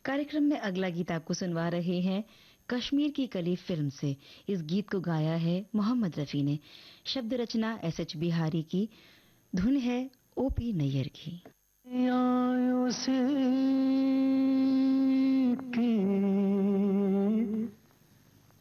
कार्यक्रम में अगला गीत आपको सुनवा रहे हैं कश्मीर की कली फिल्म से। इस गीत को गाया है मोहम्मद रफी ने। शब्द रचना एसएच बिहारी की, धुन है ओपी नैयर की। आयों से